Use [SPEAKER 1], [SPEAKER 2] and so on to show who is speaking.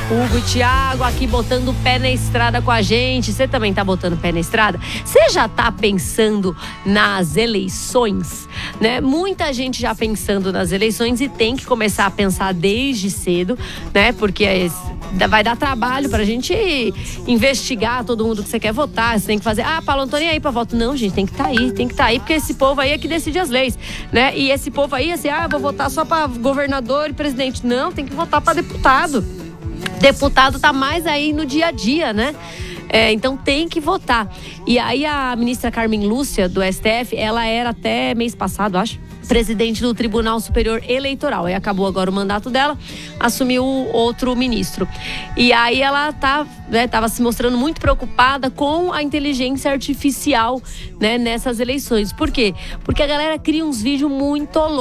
[SPEAKER 1] Hugo e Thiago aqui botando o pé na estrada com a gente. Você também tá botando o pé na estrada? Você já tá pensando nas eleições, né? Muita gente já pensando nas eleições e tem que começar a pensar desde cedo, né? Porque vai dar trabalho pra gente investigar todo mundo que você quer votar. Você tem que fazer, Paulo, não tô nem aí pra voto. Não, gente, tem que estar aí, porque esse povo aí é que decide as leis, né? E esse povo aí, assim, vou votar só pra governador e presidente. Não, tem que votar pra deputado. Deputado tá mais aí no dia a dia, né? Então tem que votar. E aí a ministra Carmen Lúcia, do STF, ela era até mês passado, acho, presidente do Tribunal Superior Eleitoral. E acabou agora o mandato dela, assumiu outro ministro. E aí ela tava se mostrando muito preocupada com a inteligência artificial, né, nessas eleições. Por quê? Porque a galera cria uns vídeos muito loucos.